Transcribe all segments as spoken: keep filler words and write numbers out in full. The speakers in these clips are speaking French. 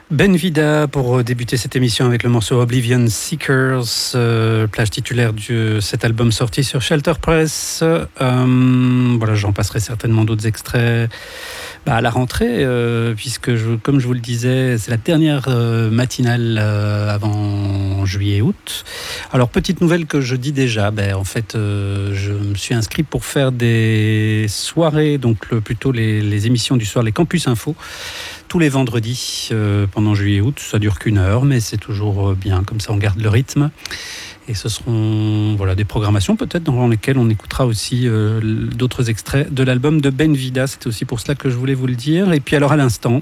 Ben Vida pour débuter cette émission avec le morceau Oblivion Seekers, euh, plage titulaire de cet album sorti sur Shelter Press. Euh, voilà, j'en passerai certainement d'autres extraits bah, à la rentrée, euh, puisque je, comme je vous le disais, c'est la dernière euh, matinale euh, avant juillet-août. Alors, petite nouvelle que je dis déjà, ben, en fait, euh, je me suis inscrit pour faire des soirées, donc le, plutôt les, les émissions du soir, les Campus Info, tous les vendredis euh, pendant juillet-août. Ça dure qu'une heure, mais c'est toujours bien, comme ça on garde le rythme. Et ce seront voilà, des programmations peut-être dans lesquelles on écoutera aussi euh, d'autres extraits de l'album de Ben Vida. C'était aussi pour cela que je voulais vous le dire. Et puis alors à l'instant,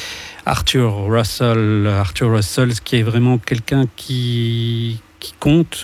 Arthur Russell, Arthur Russell, qui est vraiment quelqu'un qui... qui compte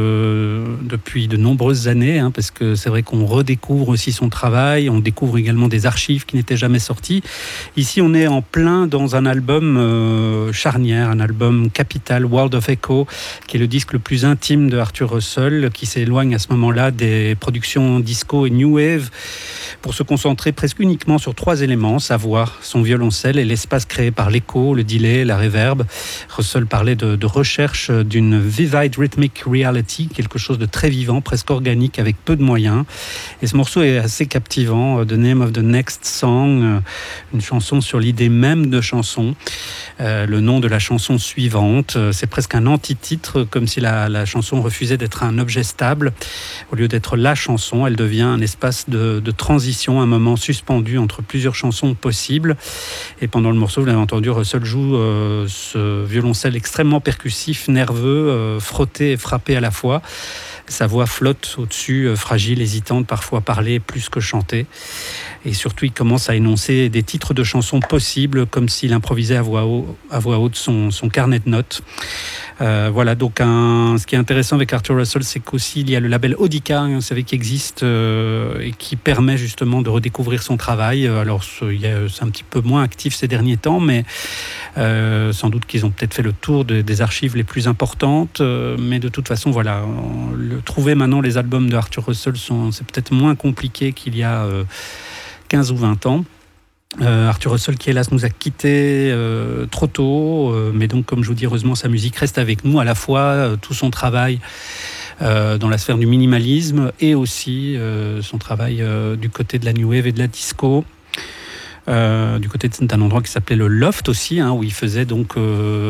euh, depuis de nombreuses années, hein, parce que c'est vrai qu'on redécouvre aussi son travail, on découvre également des archives qui n'étaient jamais sorties. Ici, on est en plein dans un album euh, charnière, un album capital, World of Echo, qui est le disque le plus intime de Arthur Russell, qui s'éloigne à ce moment-là des productions disco et new wave, pour se concentrer presque uniquement sur trois éléments, sa voix, son violoncelle et l'espace créé par l'écho, le delay, la reverb. Russell parlait de, de recherche d'une vivid rhythmic reality, quelque chose de très vivant, presque organique, avec peu de moyens. Et ce morceau est assez captivant, The Name of the Next Song, une chanson sur l'idée même de chanson, euh, le nom de la chanson suivante. C'est presque un anti-titre, comme si la, la chanson refusait d'être un objet stable. Au lieu d'être la chanson, elle devient un espace de, de transition, un moment suspendu entre plusieurs chansons possibles. Et pendant le morceau, vous l'avez entendu, Russell joue euh, ce violoncelle extrêmement percussif, nerveux, euh, frotté et frappé à la fois. Sa voix flotte au-dessus, euh, fragile, hésitante, parfois parler plus que chanter. Et surtout, il commence à énoncer des titres de chansons possibles, comme s'il improvisait à voix, haut, à voix haute son, son carnet de notes. Euh, voilà, donc un, ce qui est intéressant avec Arthur Russell, c'est qu'aussi il y a le label Audica, hein, vous savez, qui existe euh, et qui permet justement de redécouvrir son travail. Alors, c'est, il y a, c'est un petit peu moins actif ces derniers temps, mais euh, sans doute qu'ils ont peut-être fait le tour de, des archives les plus importantes. Euh, mais de toute façon, voilà, on, le, trouver maintenant les albums de Arthur Russell, sont, c'est peut-être moins compliqué qu'il y a euh, quinze ou vingt ans. Euh, Arthur Russell qui hélas nous a quittés euh, trop tôt, euh, mais donc comme je vous dis, heureusement sa musique reste avec nous, à la fois euh, tout son travail euh, dans la sphère du minimalisme et aussi euh, son travail euh, du côté de la new wave et de la disco, euh, du côté d'un endroit qui s'appelait le Loft aussi, hein, où il faisait donc euh,